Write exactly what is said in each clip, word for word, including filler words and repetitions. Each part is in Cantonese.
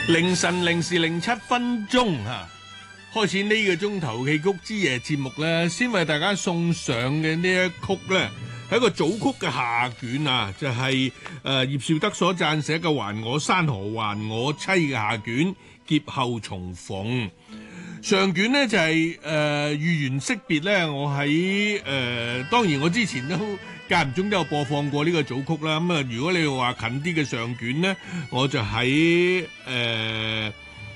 凌晨零時零七分鐘嚇，開始呢個鐘頭戲曲之夜節目咧，先為大家送上嘅呢一曲咧，係一個組曲嘅下卷啊，就係誒葉紹德所撰寫嘅《還我山河還我妻》嘅下卷，劫後重逢。上卷呢就係誒遇緣惜別咧，我喺誒、呃、當然我之前都間唔中都有播放過呢個組曲啦。咁啊，如果你話近啲嘅上卷咧，我就喺誒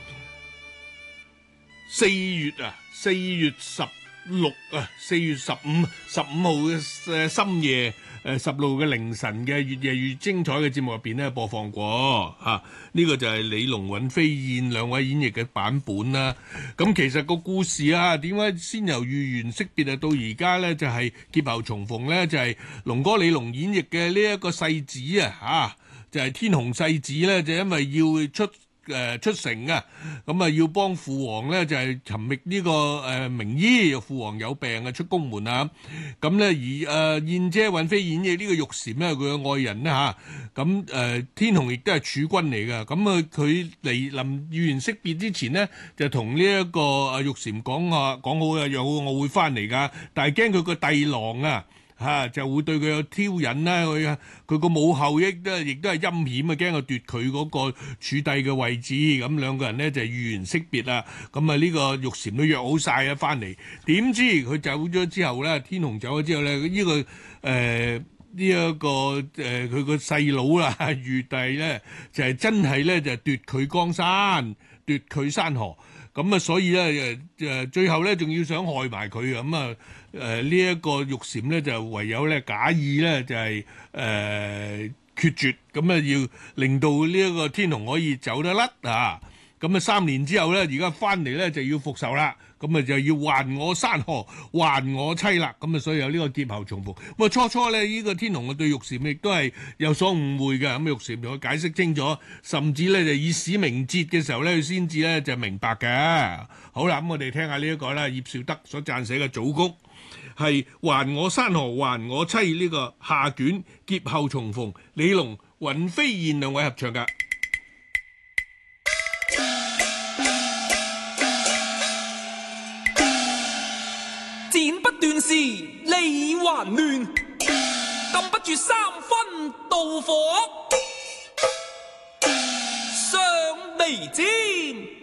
四月啊，四月十六啊，四月十五十五號嘅深夜誒十六嘅凌晨嘅越夜越精彩嘅節目入邊咧播放過嚇，呢、啊這個就係李龍尹飛燕兩位演繹嘅版本啦。咁其實個故事啊，點解先由遇緣惜別啊到而家咧就係、是、劫後重逢咧？就係、是、龍哥李龍演繹嘅呢一個世子啊嚇，就係、是、天虹世子咧，就因為要出。誒、呃、出城啊，咁啊要幫父王咧就係尋覓呢個誒、呃、名醫，父王有病啊出宮門啊，咁咧而誒、呃、燕姐尹飛演繹呢個玉蟾咧，佢嘅愛人咧嚇，咁、啊、誒、呃、天虹亦都係儲君嚟噶，咁啊佢嚟臨遇緣惜別之前呢，就同呢一個啊玉蟾講啊講好啊，又我會翻嚟噶，但係驚佢個弟郎啊。嚇、啊、就會對佢有挑釁啦，佢佢個母后亦都亦都係陰險啊，驚佢奪佢嗰個儲帝嘅位置，咁兩個人咧就遇緣惜別啦。咁啊呢個玉蟾都約好晒啊，翻嚟點知佢走咗之後咧，天虹走咗之後咧，呢、這個誒呢一個誒佢個細佬啦，玉帝咧就係、是、真係咧就奪佢江山，奪佢山河。咁啊，所以咧誒誒，最後咧仲要想害埋佢啊！咁啊誒呢一個玉蟾咧就唯有咧假意咧就係、是、誒、呃、決絕，咁啊要令到呢一個天虹可以走得甩啊！咁啊三年之後咧，而家翻嚟咧就要復仇啦，咁啊就要還我山河，還我妻啦，咁啊所以有呢個劫後重逢。咁啊初初咧呢、這個天虹啊對玉蟾亦都係有所誤會嘅，咁玉蟾同佢解釋清楚，甚至咧就以史明哲嘅時候咧，佢先至咧就明白嘅。好啦，咁我哋聽下呢一個啦，葉紹德所撰寫嘅組曲係還我山河還我妻呢個下卷劫後重逢，李龍尹飛燕兩位合唱㗎。 斷時理還亂，禁不住三分妒火，上眉尖。